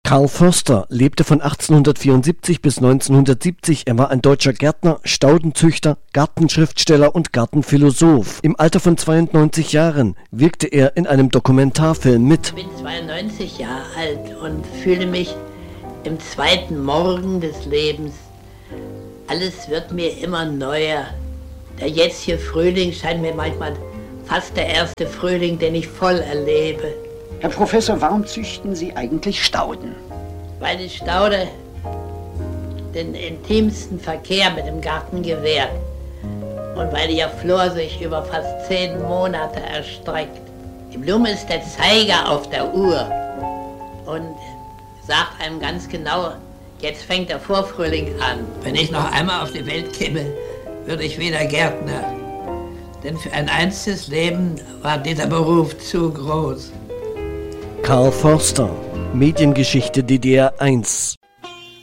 Karl Förster lebte von 1874 bis 1970. Er war ein deutscher Gärtner, Staudenzüchter, Gartenschriftsteller und Gartenphilosoph. Im Alter von 92 Jahren wirkte er in einem Dokumentarfilm mit. Ich bin 92 Jahre alt und fühle mich im zweiten Morgen des Lebens. Alles wird mir immer neuer. Der jetzige Frühling scheint mir manchmal fast der erste Frühling, den ich voll erlebe. Herr Professor, warum züchten Sie eigentlich Stauden? Weil die Staude den intimsten Verkehr mit dem Garten gewährt und weil ihr Flor sich über fast 10 Monate erstreckt. Die Blume ist der Zeiger auf der Uhr und sagt einem ganz genau, jetzt fängt der Vorfrühling an. Wenn ich noch einmal auf die Welt käme, würde ich wieder Gärtner. Denn für ein einziges Leben war dieser Beruf zu groß. Karl Förster, Mediengeschichte DDR 1.